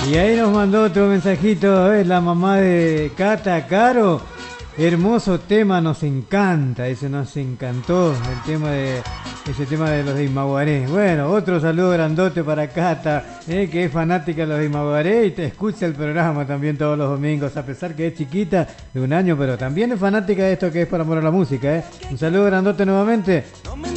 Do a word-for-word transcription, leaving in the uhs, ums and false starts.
Y ahí nos mandó otro mensajito, es la mamá de Cata Caro. Hermoso tema, nos encanta, ese nos encantó, el tema de ese tema de los de Imaguaré. Bueno, otro saludo grandote para Cata, eh, que es fanática de los de Imaguaré y te escucha el programa también todos los domingos, a pesar que es chiquita de un año, pero también es fanática de esto que es Por Amor a la Música. Eh. Un saludo grandote nuevamente.